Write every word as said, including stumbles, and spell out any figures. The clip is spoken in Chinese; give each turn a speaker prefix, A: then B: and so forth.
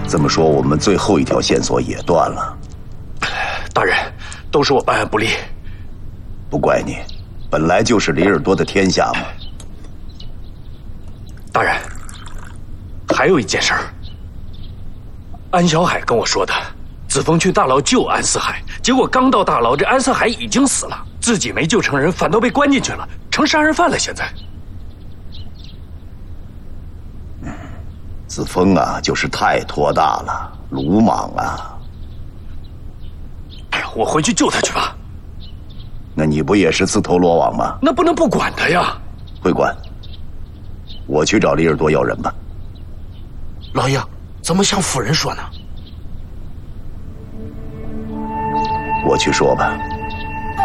A: 这么说，我们最后一条线索也断了。
B: 大人，都是我办案不力，
A: 不怪你，本来就是李尔多的天下嘛。
B: 大人，还有一件事儿，安小海跟我说的，子枫去大牢救安四海，结果刚到大牢，这安四海已经死了，自己没救成人，反倒被关进去了，成杀人犯了。现在，
A: 子枫啊，就是太托大了，鲁莽啊。
B: 哎呀，我回去救他去吧。
A: 那你不也是自投罗网吗？
B: 那不能不管他呀。
A: 会管。我去找李尔多要人吧。
C: 老爷，怎么向夫人说呢？
A: 我去说吧。